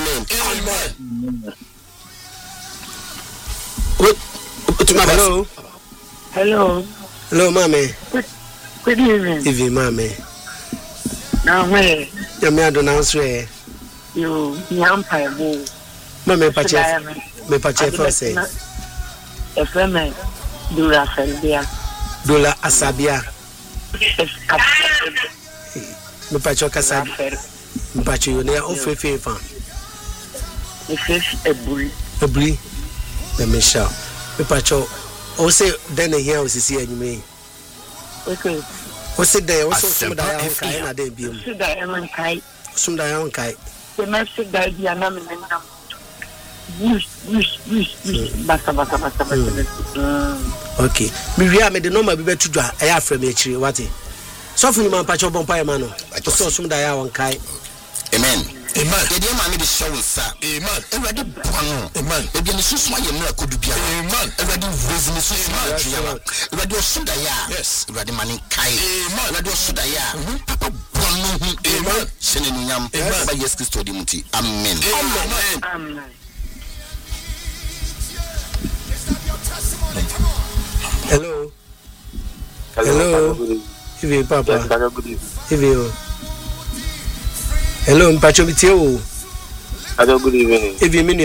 name. Amen. Hello. Hello. Hello, mommy. Good evening. Evening, mommy. Now, where? You may not announce where. You, Yampa, Mommy, Pacha, me Pacha first say. FM, Dula Felbia. Dula Asabia. Me Pacha Casab. Me Pacha, you near off a favor. If it's a bully. A bully. Let me shout. Me Pacha, oh, say, then here was see any me. Okay. What's it there? What's some of that? I didn't be. Should I am kite? Some that I kite. The message that you are not in the basta. Okay. Me made the number be to draw. I have from me, what? So for you, man, patch up on Payamano. I saw some that I want kite. Amen. Amen. The dear man is showing, sir. Amen. Already born. Amen. Again, this is why you know could be. Amen. Already raising this is my dream. Already Sudaya. Yes. Already money kai. Amen. Already Sudaya. Papa born. Amen. Shenin yam. Amen. By yes Christo dimuti. Amen. Amen. Amen. Hello. Hello. Evening, Papa. Evening. Hello, Mpacho Bitio. Hello, good evening. Evening.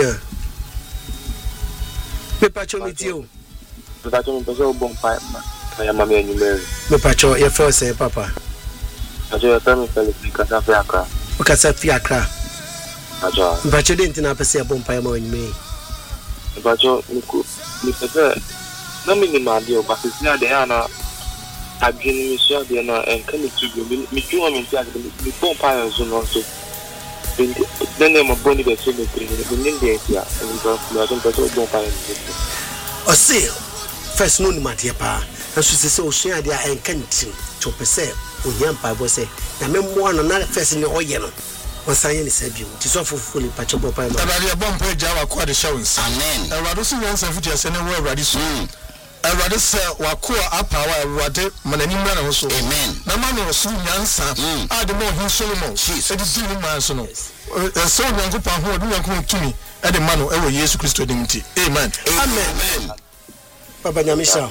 Mpacho Bitio. Mpacho Mpacho Bompa. I am a man you marry. Mpacho, your first say, Papa. Mpacho, your family fell because of Fiacra. Because of Fiacra. Mpacho didn't know a Bompa in me. Mpacho, you prefer no minimum deal, but it's not the Anna. I've been in Michelle and coming to you. Me do want me to ask me Bompa and so also. Then I'm a bonny that so much in the India and I don't go to Bompa. Or say, first noon, Matiapa, and she says, oh, share their and canting to per se, when Yampa was say, I mean, one another first in the oil. Was I any said you? Tis awful fully patch up by my bomb Java quite a showings. Amen. I rather see once of just anywhere ready soon. I rather say, Wakua up our water, Mananimana also. Amen. No man was soon answer. I the more who's Solomon. She's a deceiving man, so no. So young Kupa who are going to me at the man over Jesus Christ dignity. Amen. Amen. Papa Yamisha.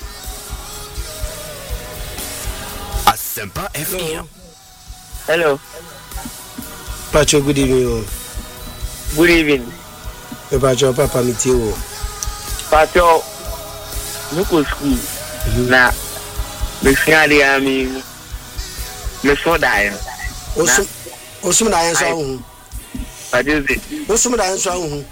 Asempa FM. Hello. Pacho, good evening. Good evening. Pacho, Papa Mitio. Pacho, look at school. Now, the Friday, I mean, the soda. Also, I am so. What is it? Also, I am so.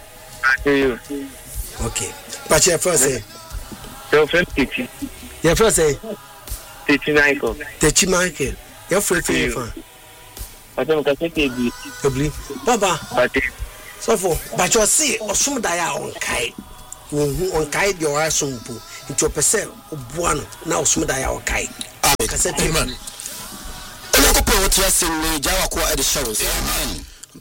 Okay. Pacho, first say. So, first teaching. Your first say. Teaching Michael. Teaching Michael. Your first favor. I don't know Papa, so for but you see, or some dia on kite. On kite your asumpo into a percent of one now, some dia on kite. Amen. And I could put what you are saying, Java at the shows. Amen.